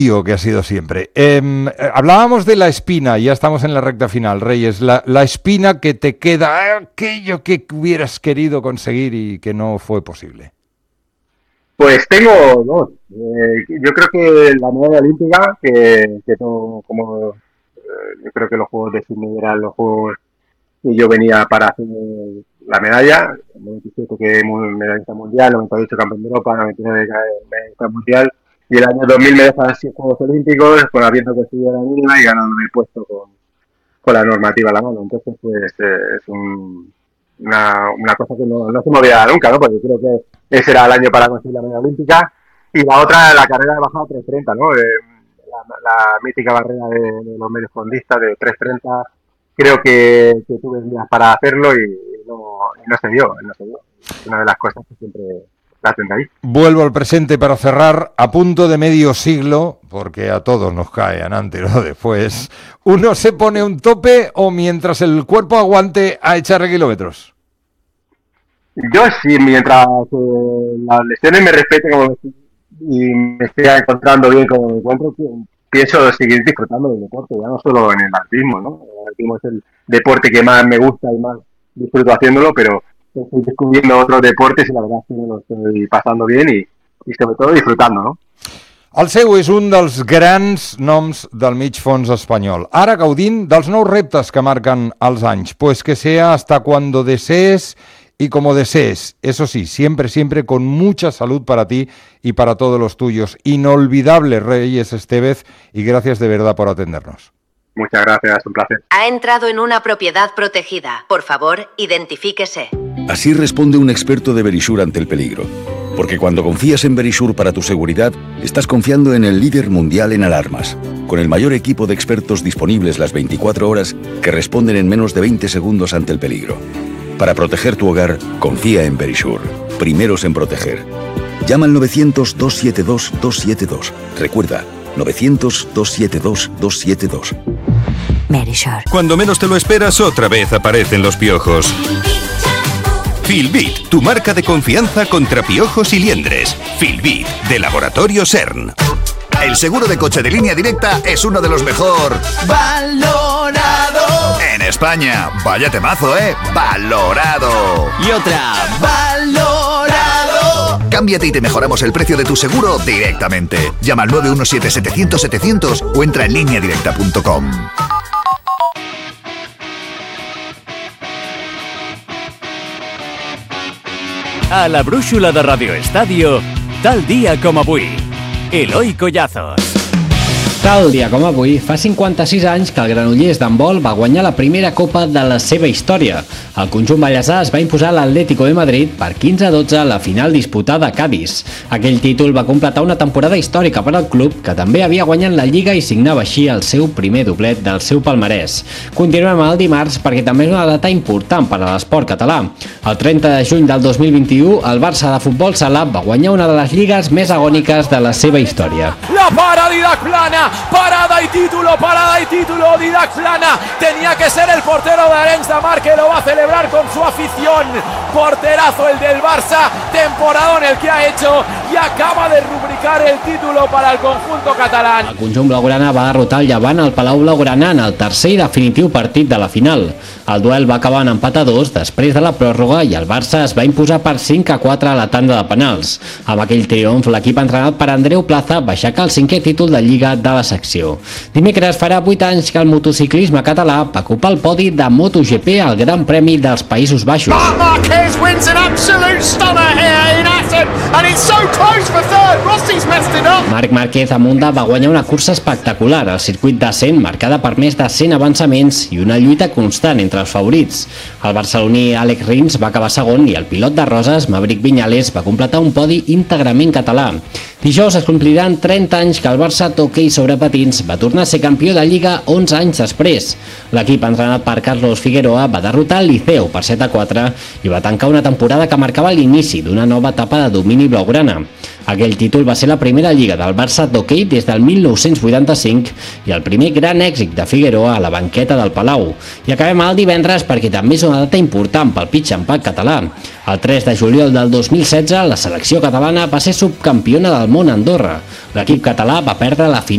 que ha sido siempre. Hablábamos de la espina, ya estamos en la recta final, Reyes, la espina que te queda, aquello que hubieras querido conseguir y que no fue posible. Pues tengo dos. Yo creo que la medalla olímpica, que todo, como yo creo que los Juegos de Sydney eran los Juegos que yo venía para hacer la medalla, el 97 que medallista mundial, 98 campeón de Europa, 99 medallista mundial, y el año 2000 me dejan así Juegos Olímpicos, pues habiendo conseguido la mínima y ganándome el puesto con la normativa a la mano. Entonces, pues es una cosa que no se me olvidará nunca, ¿no? Porque creo que ese era el año para conseguir la medalla olímpica. Y la otra, la carrera de bajada 3.30, ¿no? La mítica barrera de los medios fondistas de 3.30. Creo que tuve días para hacerlo y no se dio. Una de las cosas que siempre la tendré ahí. Vuelvo al presente para cerrar. A punto de medio siglo, porque a todos nos caen antes o después, ¿uno se pone un tope o mientras el cuerpo aguante a echarle kilómetros? Yo sí, mientras las lesiones me respeten y me esté encontrando bien como me encuentro, pienso seguir disfrutando del deporte, ya no solo en el atletismo, ¿no? El atletismo es el deporte que más me gusta y más disfruto haciéndolo, pero estoy descubriendo otros deportes y la verdad es que me lo estoy pasando bien y sobre todo disfrutando, ¿no? El seu és un dels grans noms del mig fons espanyol. Ara gaudint dels nous reptes que marquen els anys, pues que sea hasta cuando desees y como desees. Eso sí, siempre con mucha salud para ti y para todos los tuyos. Inolvidable, Reyes Estévez, y gracias de verdad por atendernos. Muchas gracias, un placer. Ha entrado en una propiedad protegida. Por favor, identifíquese. Así responde un experto de Verisure ante el peligro. Porque cuando confías en Verisure para tu seguridad, estás confiando en el líder mundial en alarmas, con el mayor equipo de expertos disponibles las 24 horas que responden en menos de 20 segundos ante el peligro. Para proteger tu hogar, confía en Verisure. Primeros en proteger. Llama al 900-272-272. Recuerda, 900-272-272. Verisure. Cuando menos te lo esperas, otra vez aparecen los piojos. Filbit, tu marca de confianza contra piojos y liendres. Filbit, de Laboratorio CERN. El seguro de coche de Línea Directa es uno de los mejor valorado en España. Vaya temazo, ¿eh? Valorado. Y otra, valorado. Cámbiate y te mejoramos el precio de tu seguro directamente. Llama al 917-700-700 o entra en lineadirecta.com. A la brúixola de Radio Estadio, tal dia com avui. Eloi Collazos. Tal dia com avui, fa 56 anys que el Granollers d'handbol va guanyar la primera copa de la seva història. El conjunt ballesà es va imposar a l'Atlético de Madrid per 15-12 a la final disputada a Cádiz. Aquell títol va completar una temporada històrica per al club, que també havia guanyat la Lliga i signava així el seu primer doblet del seu palmarès. Continuem el dimarts perquè també és una data important per a l'esport català. El 30 de juny del 2021, el Barça de futbol sala va guanyar una de les lligues més agòniques de la seva història. La para Didac Plana, parada y título, Didac Plana, tenía que ser el portero de Arenys de Mar que lo va a celebrar con su afición. Porterazo el del Barça, temporadón el que ha hecho y acaba de rubricar el título para el conjunto catalán. El conjunt blaugrana va derrotar el Llevant al Palau Blaugrana en el tercer i definitiu partit de la final. El duel va acabar en empat a 2 després de la pròrroga i el Barça es va imposar per 5-4 a la tanda de penals. Amb aquell triomf, l'equip entrenat per Andreu Plaza va aixecar el 5è títol de Lliga de la secció. Dimecres farà 8 anys que el motociclisme català va ocupar el podi de MotoGP al Gran Premi dels Països Baixos. Marc Marquez wins an absolute stunner here in Assen and it's so close for third. Rossi's messed it up. Marc Márquez a Monda va guanyar una cursa espectacular al circuit d'Assen, marcada per més de 100 avançaments i una lluita constant entre els favorits. El barceloní Àlex Rins va acabar segon i el pilot de Roses, Maverick Viñales, va completar un podi íntegrament català. Dijous es compliran 30 anys que el Barça d'hoquei sobre patins va tornar a ser campió de Lliga 11 anys després. L'equip entrenat per Carlos Figueroa va derrotar el Liceo per 7-4 i va tancar una temporada que marcava l'inici d'una nova etapa de domini blaugrana. Aquell títol va ser la primera Lliga del Barça d'hoquei des del 1985 i el primer gran èxit de Figueroa a la banqueta del Palau. I acabem el divendres perquè també és una data important pel pitch and putt català. El 3 de juliol del 2016, la selecció catalana va ser subcampiona del món a Andorra. L'equip català va perdre la final